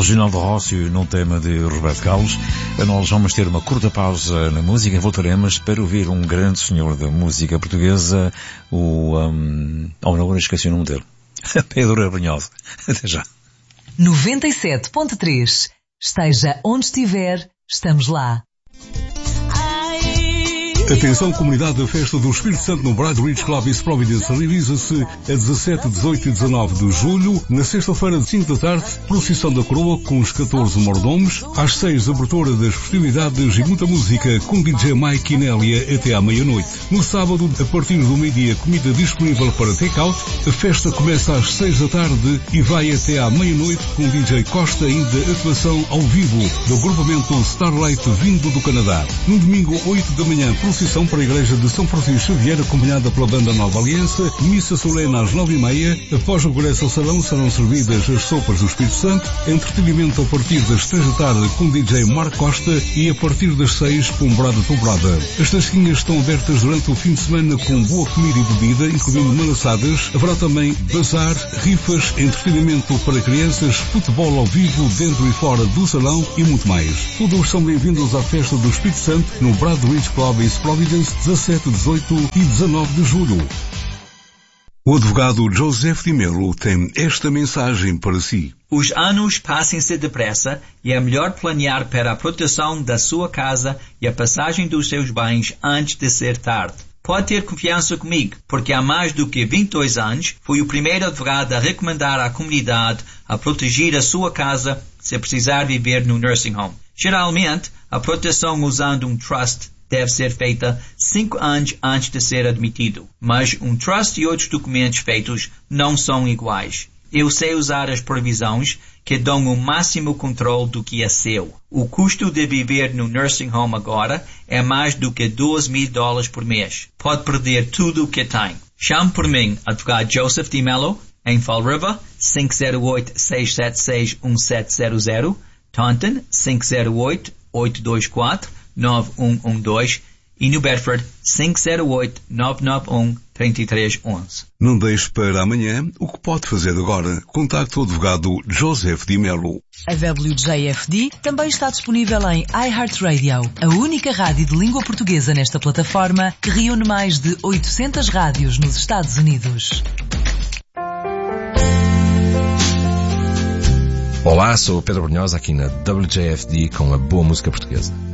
Reginaldo Rossi num tema de Roberto Carlos. Nós vamos ter uma curta pausa na música e voltaremos para ouvir um grande senhor da música portuguesa, agora esqueci o nome dele. Pedro Abrunhosa. Até já. 97.3. Esteja onde estiver, estamos lá. Atenção, comunidade, da Festa do Espírito Santo no Bride Ridge Club East Providence realiza-se a 17, 18 e 19 de julho, na sexta-feira de 5 da tarde, procissão da coroa com os 14 mordomos, às 6 abertura das festividades e muita música com DJ Mike e Nélia até à meia-noite. No sábado, a partir do meio-dia, comida disponível para take-out. A festa começa às 6 da tarde e vai até à meia-noite com DJ Costa, ainda atuação ao vivo do agrupamento Starlight vindo do Canadá. No domingo, 8 da manhã, procissão para a Igreja de São Francisco Xavier, acompanhada pela Banda Nova Aliança, missa solene às 9h30. Após o regresso ao salão serão servidas as sopas do Espírito Santo, entretenimento a partir das 3 da tarde com DJ Marco Costa e a partir das 6 com Brada Dobrada. As tasquinhas estão abertas durante o fim de semana com boa comida e bebida, incluindo malassadas. Haverá também bazar, rifas, entretenimento para crianças, futebol ao vivo dentro e fora do salão e muito mais. Todos são bem-vindos à Festa do Espírito Santo no Bride Ridge Club East Providence, 17, 18 e 19 de julho. O advogado Joseph Di Melo tem esta mensagem para si. Os anos passam-se depressa e é melhor planear para a proteção da sua casa e a passagem dos seus bens antes de ser tarde. Pode ter confiança comigo, porque há mais do que 22 anos fui o primeiro advogado a recomendar à comunidade a proteger a sua casa se precisar viver no nursing home. Geralmente, a proteção usando um trust deve ser feita 5 anos antes de ser admitido. Mas um trust e outros documentos feitos não são iguais. Eu sei usar as provisões que dão o máximo controle do que é seu. O custo de viver no nursing home agora é mais do que $2,000 por mês. Pode perder tudo o que tem. Chame por mim, advogado Joseph Di Melo, em Fall River, 508-676-1700, Taunton, 508-824-9112 e New Bedford 508-991-3311. Não deixe para amanhã o que pode fazer agora. Contacte o advogado Joseph Di Melo. A WJFD também está disponível em iHeartRadio, a única rádio de língua portuguesa nesta plataforma que reúne mais de 800 rádios nos Estados Unidos. Olá, sou o Pedro Abrunhosa aqui na WJFD com a boa música portuguesa.